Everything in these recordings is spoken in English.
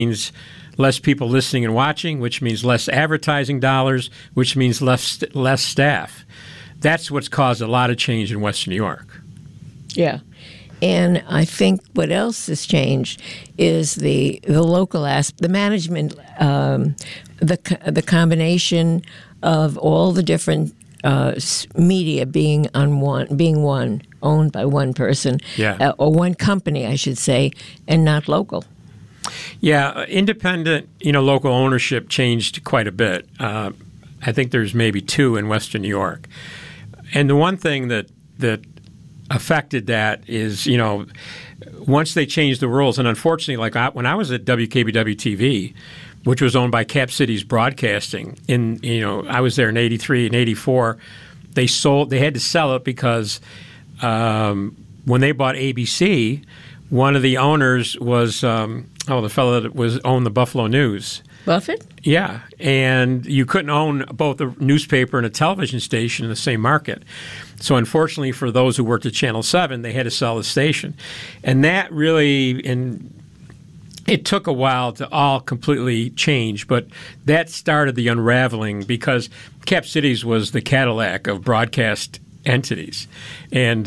means less people listening and watching, which means less advertising dollars, which means less staff. That's what's caused a lot of change in Western New York. Yeah. And I think what else has changed is the local aspect, the management, the combination of all the different media being one, owned by one person, or one company, I should say, and not local. Yeah, independent, local ownership changed quite a bit. I think there's maybe 2 in Western New York. And the one thing that affected that is, once they changed the rules, and unfortunately, when I was at WKBW-TV, which was owned by Cap Cities Broadcasting, I was there in 83 and 84, they had to sell it because when they bought ABC, one of the owners was the fellow that owned the Buffalo News. Buffett? Yeah, and you couldn't own both a newspaper and a television station in the same market. So unfortunately for those who worked at Channel 7, they had to sell the station. And that really, it took a while to all completely change, but that started the unraveling because Cap Cities was the Cadillac of broadcast entities. And,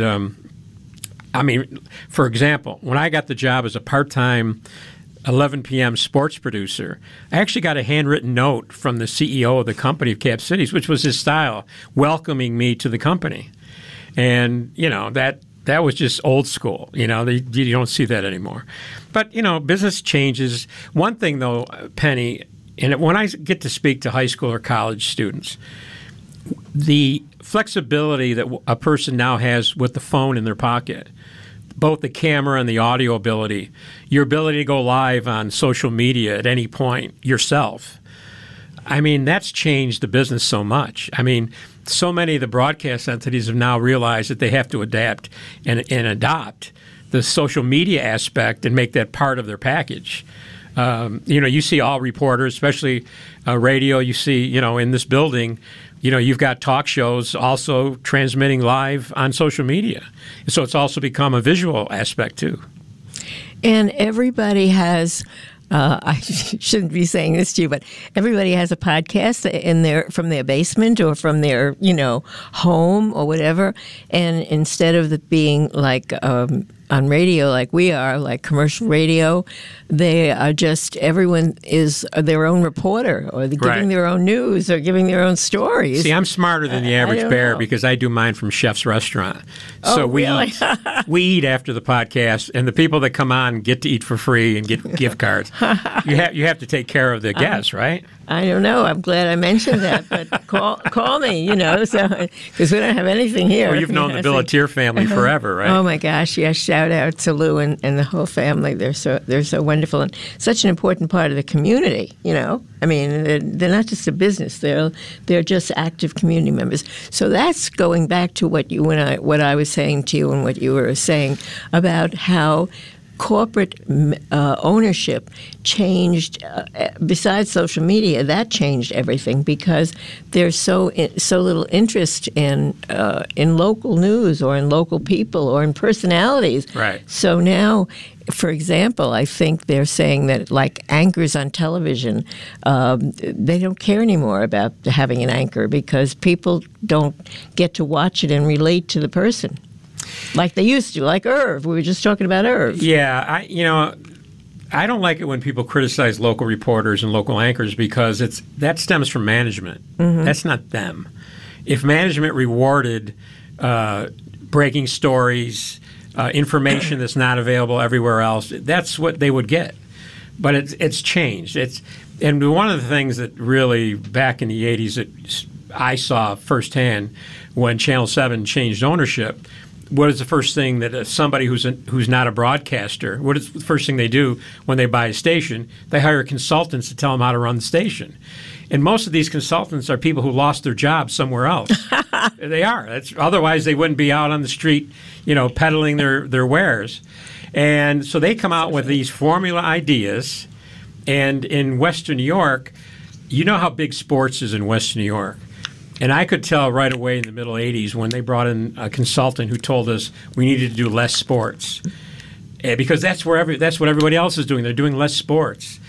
for example, when I got the job as a part-time 11 p.m. sports producer, I actually got a handwritten note from the CEO of the company of Cap Cities, which was his style, welcoming me to the company. And, that was just old school. You don't see that anymore. But, business changes. One thing, though, Penny, and when I get to speak to high school or college students, the flexibility that a person now has with the phone in their pocket, both the camera and the audio ability, your ability to go live on social media at any point yourself. That's changed the business so much. So many of the broadcast entities have now realized that they have to adapt and adopt the social media aspect and make that part of their package. You see all reporters, especially radio, you see, in this building, you've got talk shows also transmitting live on social media. So it's also become a visual aspect, too. And everybody has, I shouldn't be saying this to you, but everybody has a podcast from their basement or from their, home or whatever. And instead of it being like on radio like we are, like commercial radio, they are just, everyone is their own reporter or giving their own news or giving their own stories. See, I'm smarter than the average bear because I do mine from Chef's Restaurant. So we eat after the podcast, and the people that come on get to eat for free and get gift cards. You have to take care of the guests, right? I don't know. I'm glad I mentioned that, but call me, because we don't have anything here. Well, you've known the Billatier family forever, right? Oh my gosh, yes! Shout out to Lou and the whole family. They're so wonderful and such an important part of the community. They're not just a business; they're just active community members. So that's going back to what I was saying to you and what you were saying about how corporate ownership changed. Besides social media, that changed everything because there's so little interest in local news or in local people or in personalities. Right. So now, for example, I think they're saying that like anchors on television, they don't care anymore about having an anchor because people don't get to watch it and relate to the person like they used to, like Irv. We were just talking about Irv. Yeah, I don't like it when people criticize local reporters and local anchors because that stems from management. Mm-hmm. That's not them. If management rewarded breaking stories, information that's not available everywhere else, that's what they would get. But it's changed. And one of the things that really back in the 80s that I saw firsthand when Channel 7 changed ownership, what is the first thing that somebody who's not a broadcaster, what is the first thing they do when they buy a station? They hire consultants to tell them how to run the station. And most of these consultants are people who lost their jobs somewhere else. They are. Otherwise, they wouldn't be out on the street, peddling their wares. And so they come out with these formula ideas. And in Western New York, you know how big sports is in Western New York. And I could tell right away in the middle 80s when they brought in a consultant who told us we needed to do less sports. Because that's what everybody else is doing. They're doing less sports.